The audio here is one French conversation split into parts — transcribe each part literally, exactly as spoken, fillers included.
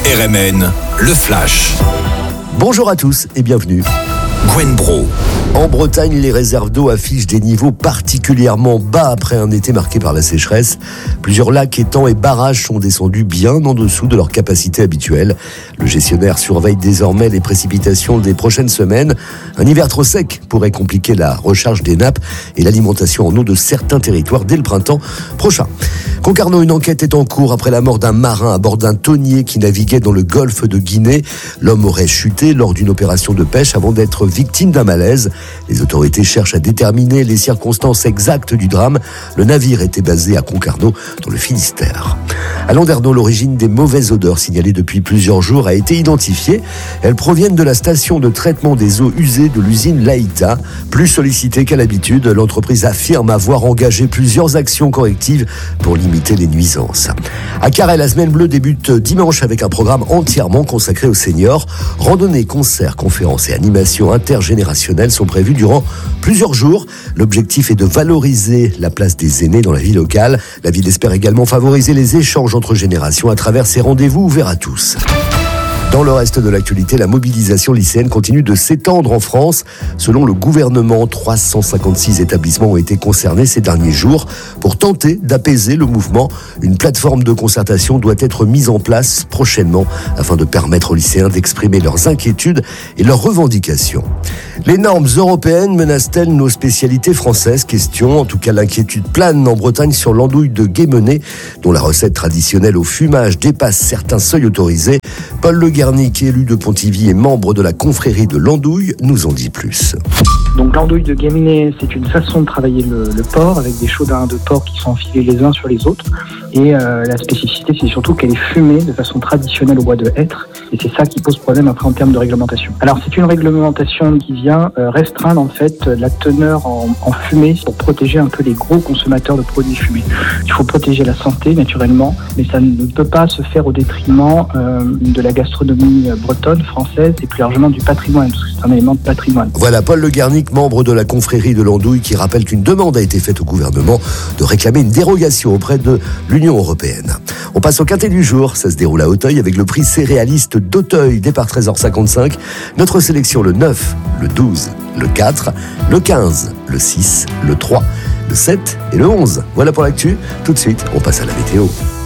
R M N, le Flash. Bonjour à tous et bienvenue. Gwen Bro. En Bretagne, les réserves d'eau affichent des niveaux particulièrement bas après un été marqué par la sécheresse. Plusieurs lacs, étangs et barrages sont descendus bien en dessous de leur capacité habituelle. Le gestionnaire surveille désormais les précipitations des prochaines semaines. Un hiver trop sec pourrait compliquer la recharge des nappes et l'alimentation en eau de certains territoires dès le printemps prochain. Concarneau, une enquête est en cours après la mort d'un marin à bord d'un tonnier qui naviguait dans le golfe de Guinée. L'homme aurait chuté lors d'une opération de pêche avant d'être victime d'un malaise. Les autorités cherchent à déterminer les circonstances exactes du drame. Le navire était basé à Concarneau, dans le Finistère. À Landerneau, l'origine des mauvaises odeurs signalées depuis plusieurs jours a été identifiée. Elles proviennent de la station de traitement des eaux usées de l'usine Laïta. Plus sollicitée qu'à l'habitude, l'entreprise affirme avoir engagé plusieurs actions correctives pour limiter les nuisances. À Carhaix, la semaine bleue débute dimanche avec un programme entièrement consacré aux seniors. Randonnées, concerts, conférences et animations intergénérationnelles sont prévues durant plusieurs jours. L'objectif est de valoriser la place des aînés dans la vie locale. La ville espère également favoriser les échanges entre générations à travers ces rendez-vous ouverts à tous. Dans le reste de l'actualité, la mobilisation lycéenne continue de s'étendre en France. Selon le gouvernement, trois cent cinquante-six établissements ont été concernés ces derniers jours. Pour tenter d'apaiser le mouvement, une plateforme de concertation doit être mise en place prochainement afin de permettre aux lycéens d'exprimer leurs inquiétudes et leurs revendications. Les normes européennes menacent-elles nos spécialités françaises ? Question. En tout cas, l'inquiétude plane en Bretagne sur l'andouille de Guémené, dont la recette traditionnelle au fumage dépasse certains seuils autorisés. Paul Le Garnic, élu de Pontivy et membre de la confrérie de l'andouille, nous en dit plus. Donc l'andouille de Guémené, c'est une façon de travailler le, le porc avec des chaudins de porc qui sont enfilés les uns sur les autres. Et euh, la spécificité, c'est surtout qu'elle est fumée de façon traditionnelle au bois de hêtre. Et c'est ça qui pose problème après en termes de réglementation. Alors c'est une réglementation qui vient euh, restreindre en fait la teneur en, en fumée pour protéger un peu les gros consommateurs de produits fumés. Il faut protéger la santé naturellement, mais ça ne peut pas se faire au détriment euh, de la gastronomie bretonne, française et plus largement du patrimoine, parce que c'est un élément de patrimoine. Voilà Paul Le Garnic, membre de la confrérie de l'andouille, qui rappelle qu'une demande a été faite au gouvernement de réclamer une dérogation auprès de l'Union européenne. On passe au quintet du jour, ça se déroule à Auteuil avec le prix céréaliste d'Auteuil, départ treize heures cinquante-cinq. Notre sélection le neuf, le douze, le quatre, le quinze, le six, le trois, le sept et le onze. Voilà pour l'actu. Tout de suite, on passe à la météo.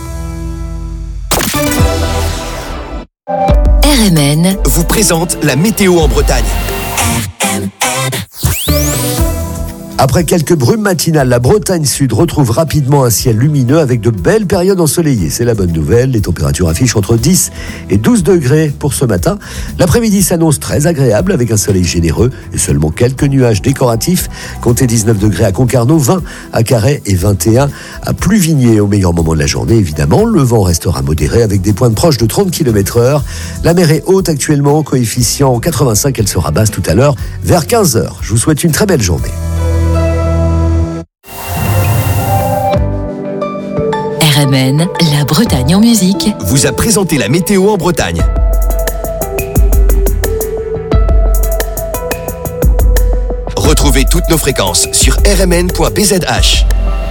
R M N vous présente la météo en Bretagne. R M N. Après quelques brumes matinales, la Bretagne Sud retrouve rapidement un ciel lumineux avec de belles périodes ensoleillées. C'est la bonne nouvelle. Les températures affichent entre dix et douze degrés pour ce matin. L'après-midi s'annonce très agréable avec un soleil généreux et seulement quelques nuages décoratifs. Comptez dix-neuf degrés à Concarneau, vingt à Carhaix et vingt et un à Pluvigné au meilleur moment de la journée. Évidemment, le vent restera modéré avec des pointes proches de trente kilomètres heure. La mer est haute actuellement, coefficient quatre-vingt-cinq. Elle sera basse tout à l'heure vers quinze heures. Je vous souhaite une très belle journée. R M N, la Bretagne en musique, vous a présenté la météo en Bretagne. Retrouvez toutes nos fréquences sur r m n point b z h.